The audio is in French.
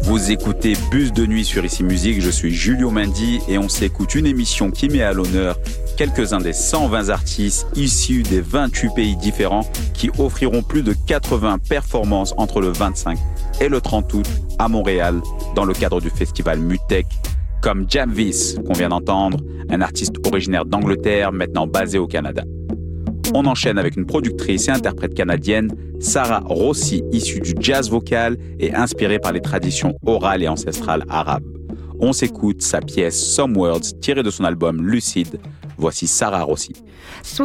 Vous écoutez Bus de nuit sur Ici Musique, je suis Julio Mendy et on s'écoute une émission qui met à l'honneur quelques-uns des 120 artistes issus des 28 pays différents qui offriront plus de 80 performances entre le 25 et le 30 août à Montréal dans le cadre du festival Mutech, comme Jamvis qu'on vient d'entendre, un artiste originaire d'Angleterre maintenant basé au Canada. On enchaîne avec une productrice et interprète canadienne, Sarah Rossi, issue du jazz vocal et inspirée par les traditions orales et ancestrales arabes. On s'écoute sa pièce Some Words tirée de son album Lucide. Voici Sarah Rossi.